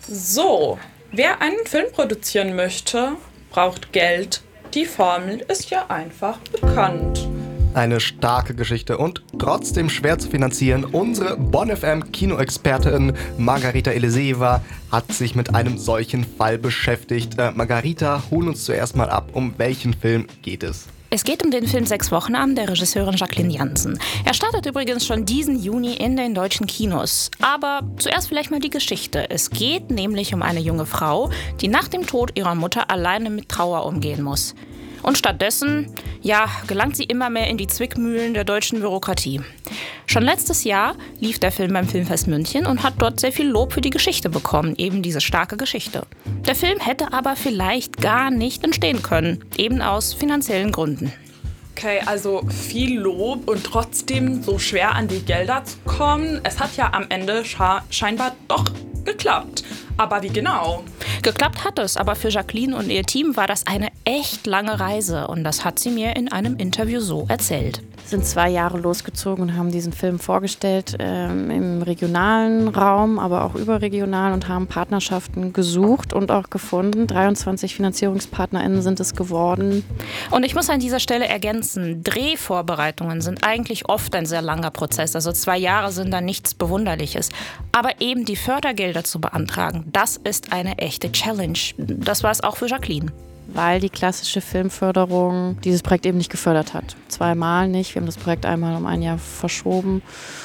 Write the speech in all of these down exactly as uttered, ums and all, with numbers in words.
So, wer einen Film produzieren möchte, braucht Geld. Die Formel ist ja einfach bekannt. Eine starke Geschichte und trotzdem schwer zu finanzieren. Unsere Bonn F M Kinoexpertin Margarita Eliseva hat sich mit einem solchen Fall beschäftigt. Äh, Margarita, hol uns zuerst mal ab, um welchen Film geht es? Es geht um den Film Sechs Wochen Amt der Regisseurin Jacqueline Jansen. Er startet übrigens schon diesen Juni in den deutschen Kinos. Aber zuerst vielleicht mal die Geschichte. Es geht nämlich um eine junge Frau, die nach dem Tod ihrer Mutter alleine mit Trauer umgehen muss. Und stattdessen, ja, gelangt sie immer mehr in die Zwickmühlen der deutschen Bürokratie. Schon letztes Jahr lief der Film beim Filmfest München und hat dort sehr viel Lob für die Geschichte bekommen, eben diese starke Geschichte. Der Film hätte aber vielleicht gar nicht entstehen können, eben aus finanziellen Gründen. Okay, also viel Lob und trotzdem so schwer an die Gelder zu kommen. Es hat ja am Ende scha- scheinbar doch geklappt. Aber wie genau? Geklappt hat es, aber für Jacqueline und ihr Team war das eine echt lange Reise. Und das hat sie mir in einem Interview so erzählt. Wir sind zwei Jahre losgezogen und haben diesen Film vorgestellt ähm, im regionalen Raum, aber auch überregional und haben Partnerschaften gesucht und auch gefunden. dreiundzwanzig FinanzierungspartnerInnen sind es geworden. Und ich muss an dieser Stelle ergänzen, Drehvorbereitungen sind eigentlich oft ein sehr langer Prozess. Also zwei Jahre sind da nichts Bewunderliches. Aber eben die Fördergelder zu beantragen, das ist eine echte Challenge. Das war es auch für Jacqueline. Weil die klassische Filmförderung dieses Projekt eben nicht gefördert hat. Zweimal nicht. Wir haben das Projekt einmal um ein Jahr verschoben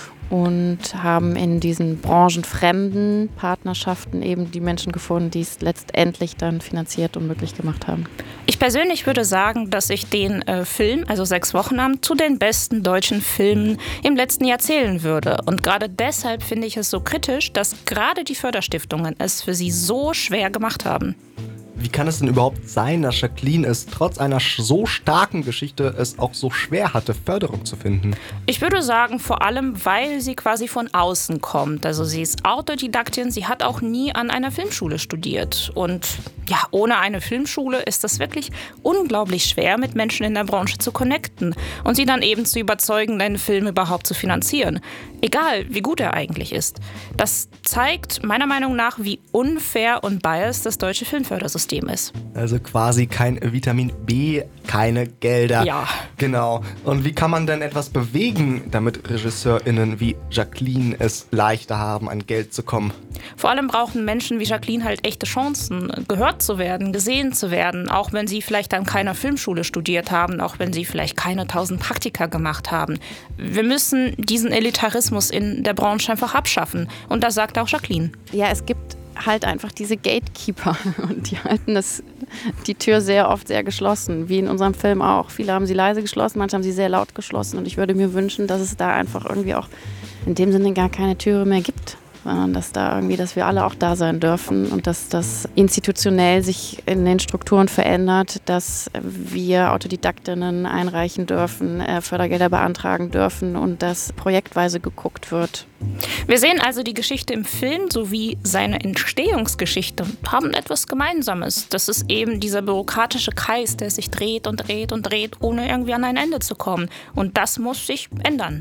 und haben in diesen branchenfremden Partnerschaften eben die Menschen gefunden, die es letztendlich dann finanziert und möglich gemacht haben. Ich persönlich würde sagen, dass ich den äh, Film, also Sechs Wochen Amt, zu den besten deutschen Filmen im letzten Jahr zählen würde. Und gerade deshalb finde ich es so kritisch, dass gerade die Förderstiftungen es für sie so schwer gemacht haben. Wie kann es denn überhaupt sein, dass Jacqueline es trotz einer so starken Geschichte es auch so schwer hatte, Förderung zu finden? Ich würde sagen, vor allem, weil sie quasi von außen kommt. Also sie ist Autodidaktin, sie hat auch nie an einer Filmschule studiert. Und ja, ohne eine Filmschule ist es wirklich unglaublich schwer, mit Menschen in der Branche zu connecten und sie dann eben zu überzeugen, einen Film überhaupt zu finanzieren. Egal, wie gut er eigentlich ist. Das zeigt meiner Meinung nach, wie unfair und biased das deutsche Filmfördersystem ist. Also quasi kein Vitamin B, keine Gelder. Ja. Genau. Und wie kann man denn etwas bewegen, damit RegisseurInnen wie Jacqueline es leichter haben, an Geld zu kommen? Vor allem brauchen Menschen wie Jacqueline halt echte Chancen, gehört zu werden, gesehen zu werden, auch wenn sie vielleicht an keiner Filmschule studiert haben, auch wenn sie vielleicht keine tausend Praktika gemacht haben. Wir müssen diesen Elitarismus in der Branche einfach abschaffen. Und das sagt auch Jacqueline. Ja, es gibt halt einfach diese Gatekeeper und die halten das, die Tür sehr oft sehr geschlossen, wie in unserem Film auch. Viele haben sie leise geschlossen, manche haben sie sehr laut geschlossen und ich würde mir wünschen, dass es da einfach irgendwie auch in dem Sinne gar keine Türe mehr gibt, sondern dass da irgendwie, dass wir alle auch da sein dürfen und dass das institutionell sich in den Strukturen verändert, dass wir Autodidaktinnen einreichen dürfen, äh, Fördergelder beantragen dürfen und dass projektweise geguckt wird. Wir sehen also, die Geschichte im Film sowie seine Entstehungsgeschichte haben etwas Gemeinsames. Das ist eben dieser bürokratische Kreis, der sich dreht und dreht und dreht, ohne irgendwie an ein Ende zu kommen. Und das muss sich ändern.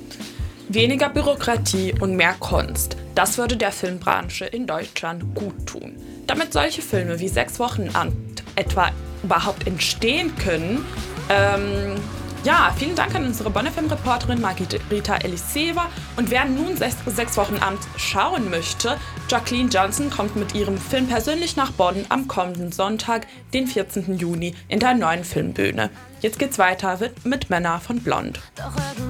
Weniger Bürokratie und mehr Kunst. Das würde der Filmbranche in Deutschland gut tun. Damit solche Filme wie Sechs Wochen Amt etwa überhaupt entstehen können, ähm, ja, vielen Dank an unsere Bonn F M-Reporterin Margarita Eliseva. Und wer nun sechs, sechs Wochen Amt schauen möchte, Jacqueline Jansen kommt mit ihrem Film persönlich nach Bonn am kommenden Sonntag, den vierzehnten Juni, in der neuen Filmbühne. Jetzt geht's weiter mit Männer von Blond. Doch